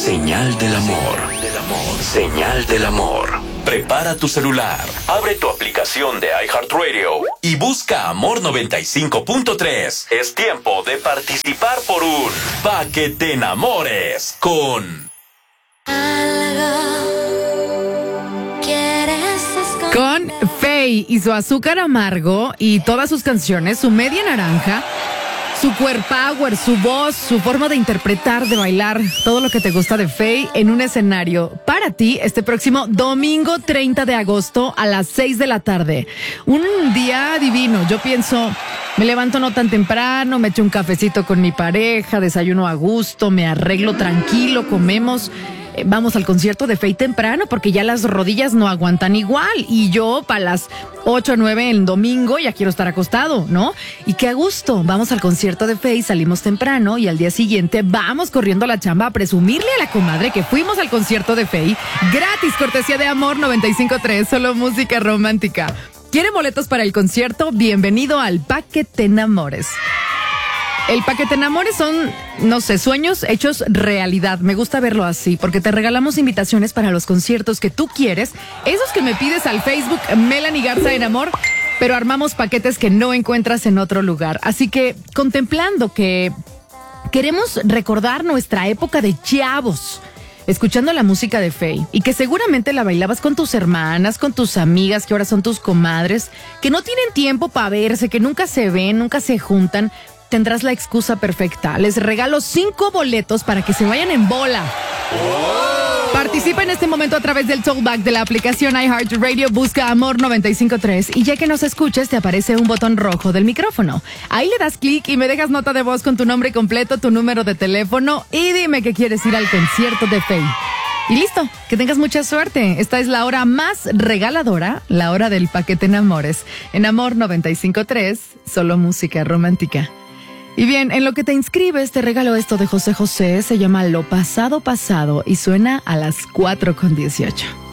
Señal del amor. Señal del amor. Prepara tu celular, abre tu aplicación de iHeartRadio y busca Amor 95.3. Es tiempo de participar por un Pa' que te enamores con Feid y su azúcar amargo y todas sus canciones, su media naranja, su core power, su voz, su forma de interpretar, de bailar, todo lo que te gusta de Feid en un escenario para ti este próximo domingo 30 de agosto a las 6 de la tarde. Un día divino. Yo pienso, me levanto no tan temprano, me echo un cafecito con mi pareja, desayuno a gusto, me arreglo tranquilo, comemos. Vamos al concierto de Feid temprano porque ya las rodillas no aguantan igual y yo para las 8 o 9 el domingo ya quiero estar acostado, ¿no? Y qué a gusto, vamos al concierto de Feid, salimos temprano y al día siguiente vamos corriendo a la chamba a presumirle a la comadre que fuimos al concierto de Feid gratis, cortesía de Amor 95.3, solo música romántica. ¿Quiere boletos para el concierto? Bienvenido al Pa' que te enamores. El Pa' que te enamores son, no sé, sueños hechos realidad. Me gusta verlo así, porque te regalamos invitaciones para los conciertos que tú quieres, esos que me pides al Facebook Melanie Garza en Amor, pero armamos paquetes que no encuentras en otro lugar. Así que, contemplando que queremos recordar nuestra época de chavos, escuchando la música de Feid, y que seguramente la bailabas con tus hermanas, con tus amigas, que ahora son tus comadres, que no tienen tiempo para verse, que nunca se ven, nunca se juntan, tendrás la excusa perfecta. Les regalo 5 boletos para que se vayan en bola. ¡Oh! Participa en este momento a través del talkback de la aplicación iHeartRadio, busca Amor 95.3 y ya que nos escuches te aparece un botón rojo del micrófono. Ahí le das clic y me dejas nota de voz con tu nombre completo, tu número de teléfono y dime que quieres ir al concierto de Feid. Y listo, que tengas mucha suerte. Esta es la hora más regaladora, la hora del Pa' que te enamores. En Amor 95.3, solo música romántica. Y bien, en lo que te inscribes te regalo esto de José José, se llama Lo Pasado Pasado y suena a las 4:18.